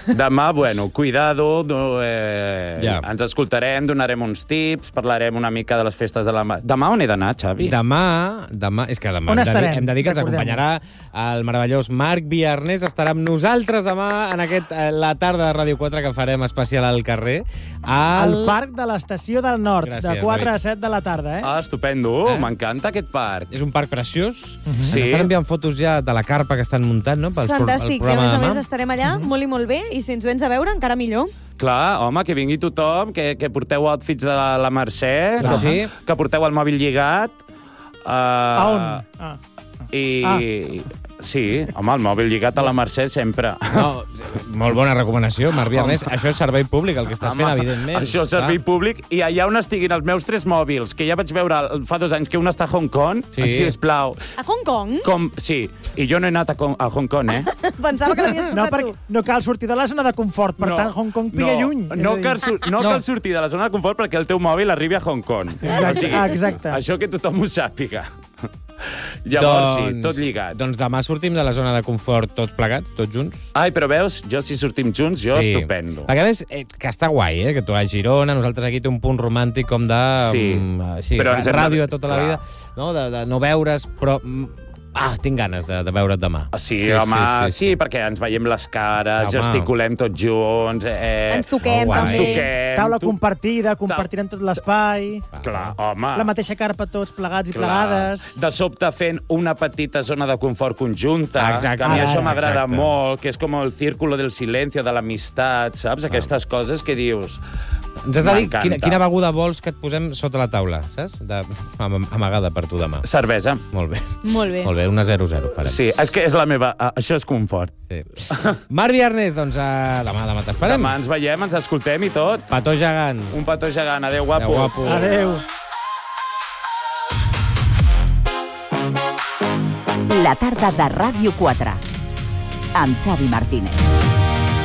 Demà, bueno, cuidado, ens escoltarem, donarem uns tips, parlarem una mica de les festes de la... Demà on he d'anar, Xavi? Demà, és que demà hem de dir que ens acompanyarà el meravellós Marc Viarnés, estarà amb nosaltres demà en la tarda de Ràdio 4 que farem especial al carrer. Al Parc de l'Estació del Nord, de 4 a 7 de la tarda, Ah, estupendo, m'encanta aquest parc. És un parc preciós. Sí. Ens estan enviant fotos ja de la carpa que estan muntant, no? Fantàstic, i a més estarem allà molt i molt bé, i si ens vens a veure encara millor. Clar, home, que vingui tothom, que porteu outfits de la Mercè, que porteu el mòbil lligat. A on? Sí, home, el mòbil lligat a la Mercè sempre. No, molt bona recomanació, Marc Viarnés. Això és servei públic, el que estàs fent, evidentment. Això és servei públic, i allà on estiguin els meus 3 mòbils, que ja vaig veure fa 2 anys que un està a Hong Kong, sisplau. A Hong Kong? Sí, i jo no he anat a Hong Kong, Pensava que l'havies portat tu. No cal sortir de la zona de confort, per tant, Hong Kong pilla lluny. No cal sortir de la zona de confort perquè el teu mòbil arribi a Hong Kong. Exacte. Això que tothom ho sàpiga. Llavors, sí, tot lligat. Doncs demà sortim de la zona de confort tots plegats, tots junts. Ai, però veus, jo si sortim junts, estupendo. Perquè a més, que està guai, que tu a Girona, nosaltres aquí té un punt romàntic com de... Sí, però ràdio de tota la vida, de no veure's, però... tinc ganes de veure't demà. Sí, home, sí, perquè ens veiem les cares, gesticulem tots junts... Ens toquem, també. Taula compartida, compartirem tot l'espai. Clar, home. La mateixa carpa tots plegats i plegades. De sobte fent una petita zona de confort conjunta, que a mi això m'agrada molt, que és com el círculo del silencio, de l'amistat, saps? Aquestes coses que dius... Ens has de dir quina beguda vols que et posem sota la taula, saps? Amagada per tu demà. Cervesa. Molt bé. Molt bé. Molt bé, una 0-0 farem. Sí, és que és la meva... Això és confort. Sí. Marc Viarnés, doncs demà t'esperem. Demà ens veiem, ens escoltem i tot. Petó gegant. Un petó gegant. Adéu, guapo. Adéu. La tarda de Ràdio 4 amb Xavi Martínez.